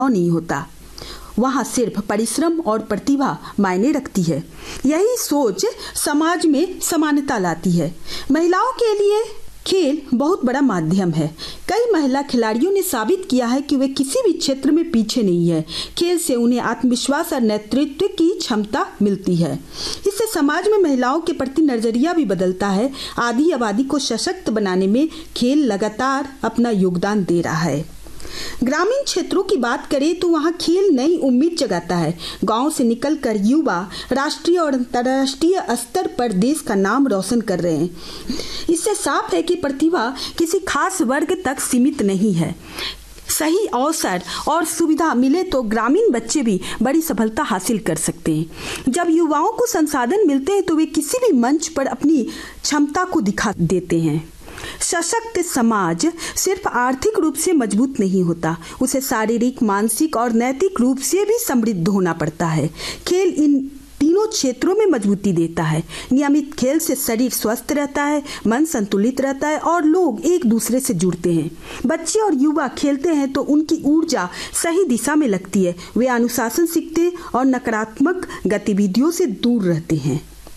नहीं होता। वहाँ सिर्फ परिश्रम और प्रतिभा मायने रखती है। यही सोच समाज में समानता लाती है। महिलाओं के लिए खेल बहुत बड़ा माध्यम है। कई महिला खिलाड़ियों ने साबित किया है कि वे किसी भी क्षेत्र में पीछे नहीं है। खेल से उन्हें आत्मविश्वास और नेतृत्व की क्षमता मिलती है। इससे समाज में महिलाओं के प्रति नजरिया भी बदलता है। आधी आबादी को सशक्त बनाने में खेल लगातार अपना योगदान दे रहा है। ग्रामीण क्षेत्रों की बात करें तो वहाँ खेल नई उम्मीद जगाता है। गांव से निकलकर युवा राष्ट्रीय और अंतर्राष्ट्रीय स्तर पर देश का नाम रोशन कर रहे हैं। इससे साफ है कि प्रतिभा किसी खास वर्ग तक सीमित नहीं है। सही अवसर और सुविधा मिले तो ग्रामीण बच्चे भी बड़ी सफलता हासिल कर सकते हैं। जब युवाओं को संसाधन मिलते हैं तो वे किसी भी मंच पर अपनी क्षमता को दिखा देते हैं। सशक्त समाज सिर्फ आर्थिक रूप से मजबूत नहीं होता, उसे शारीरिक, मानसिक और नैतिक रूप से भी समृद्ध होना पड़ता है। खेल इन तीनों क्षेत्रों में मजबूती देता है। नियमित खेल से शरीर स्वस्थ रहता है, मन संतुलित रहता है और लोग एक दूसरे से जुड़ते हैं। बच्चे और युवा खेलते हैं तो उनकी ऊर्जा सही दिशा में लगती है। वे अनुशासन सीखते और नकारात्मक गतिविधियों से दूर रहते हैं।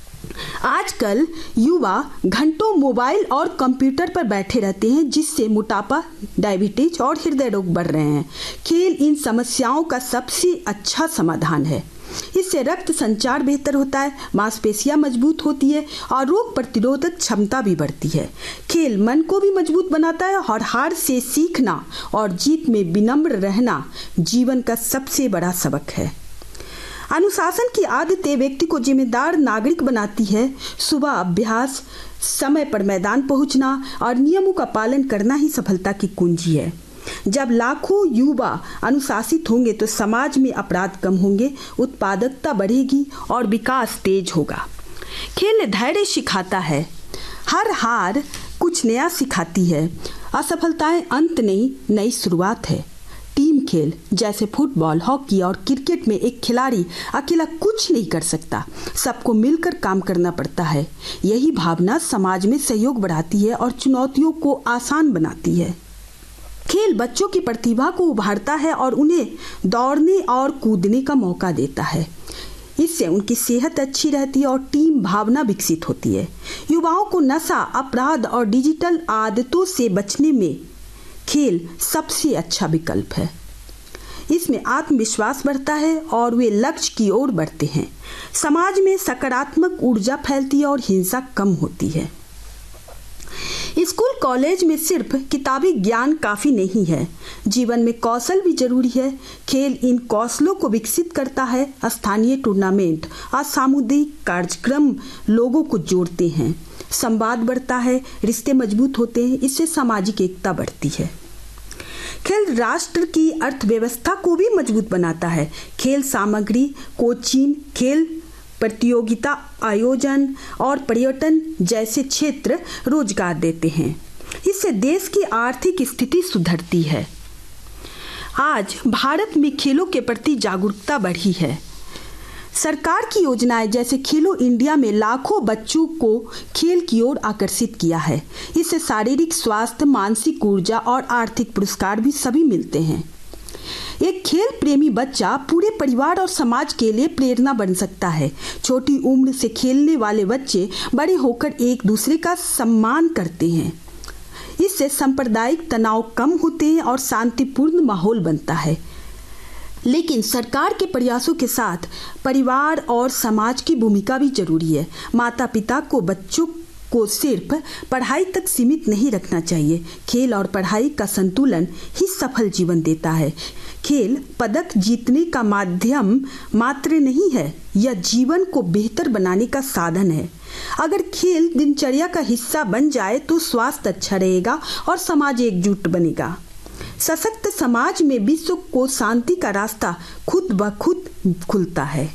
आजकल युवा घंटों मोबाइल और कंप्यूटर पर बैठे रहते हैं, जिससे मोटापा, डायबिटीज और हृदय रोग बढ़ रहे हैं। खेल इन समस्याओं का सबसे अच्छा समाधान है। इससे रक्त संचार बेहतर होता है, मांसपेशियां मजबूत होती है और रोग प्रतिरोधक क्षमता भी बढ़ती है। खेल मन को भी मजबूत बनाता है और हार से सीखना और जीत में विनम्र रहना जीवन का सबसे बड़ा सबक है। अनुशासन की आदतें व्यक्ति को जिम्मेदार नागरिक बनाती है। सुबह अभ्यास, समय पर मैदान पहुंचना और नियमों का पालन करना ही सफलता की कुंजी है। जब लाखों युवा अनुशासित होंगे तो समाज में अपराध कम होंगे, उत्पादकता बढ़ेगी और विकास तेज होगा। खेल धैर्य सिखाता है। हर हार कुछ नया सिखाती है। असफलताएं अंत नहीं, नई शुरुआत है। टीम खेल जैसे फुटबॉल, हॉकी और क्रिकेट में एक खिलाड़ी अकेला कुछ नहीं कर सकता, सबको मिलकर काम करना पड़ता है। यही भावना समाज में सहयोग बढ़ाती है और चुनौतियों को आसान बनाती है। खेल बच्चों की प्रतिभा को उभारता है और उन्हें दौड़ने और कूदने का मौका देता है। इससे उनकी सेहत अच्छी रहती है और टीम भावना विकसित होती है। युवाओं को नशा, अपराध और डिजिटल आदतों से बचने में खेल सबसे अच्छा विकल्प है। इसमें आत्मविश्वास बढ़ता है और वे लक्ष्य की ओर बढ़ते हैं। समाज में सकारात्मक ऊर्जा फैलती है और हिंसा कम होती है। स्कूल कॉलेज में सिर्फ किताबी ज्ञान काफी नहीं है, जीवन में कौशल भी जरूरी है। खेल इन कौशलों को विकसित करता है। स्थानीय टूर्नामेंट और सामुदायिक कार्यक्रम लोगों को जोड़ते हैं, संवाद बढ़ता है, रिश्ते मजबूत होते हैं। इससे सामाजिक एकता बढ़ती है। खेल राष्ट्र की अर्थव्यवस्था को भी मजबूत बनाता है। खेल सामग्री, कोचिंग, खेल प्रतियोगिता आयोजन और पर्यटन जैसे क्षेत्र रोजगार देते हैं। इससे देश की आर्थिक स्थिति सुधरती है। आज भारत में खेलों के प्रति जागरूकता बढ़ी है। सरकार की योजनाएं जैसे खेलो इंडिया में लाखों बच्चों को खेल की ओर आकर्षित किया है। इससे शारीरिक स्वास्थ्य, मानसिक ऊर्जा और आर्थिक पुरस्कार भी सभी मिलते हैं। एक खेल प्रेमी बच्चा पूरे परिवार और समाज के लिए प्रेरणा बन सकता है। छोटी उम्र से खेलने वाले बच्चे बड़े होकर एक दूसरे का सम्मान करते हैं। इससे सांप्रदायिक तनाव कम होते हैं और शांतिपूर्ण माहौल बनता है। लेकिन सरकार के प्रयासों के साथ परिवार और समाज की भूमिका भी जरूरी है। माता पिता को बच्चों को सिर्फ पढ़ाई तक सीमित नहीं रखना चाहिए। खेल और पढ़ाई का संतुलन ही सफल जीवन देता है। खेल पदक जीतने का माध्यम मात्र नहीं है, यह जीवन को बेहतर बनाने का साधन है। अगर खेल दिनचर्या का हिस्सा बन जाए तो स्वास्थ्य अच्छा रहेगा और समाज एकजुट बनेगा। सशक्त समाज में विश्व को शांति का रास्ता खुद ब खुद खुलता है।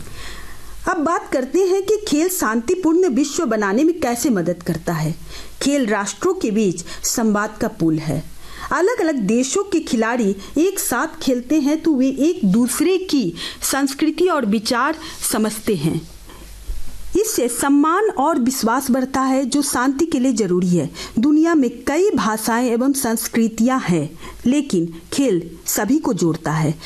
अब बात करते हैं कि खेल शांतिपूर्ण विश्व बनाने में कैसे मदद करता है। खेल राष्ट्रों के बीच संवाद का पुल है। अलग अलग देशों के खिलाड़ी एक साथ खेलते हैं तो वे एक दूसरे की संस्कृति और विचार समझते हैं। इससे सम्मान और विश्वास बढ़ता है जो शांति के लिए जरूरी है। दुनिया में कई भाषाएं एवं संस्कृतियां हैं, लेकिन खेल सभी को जोड़ता है।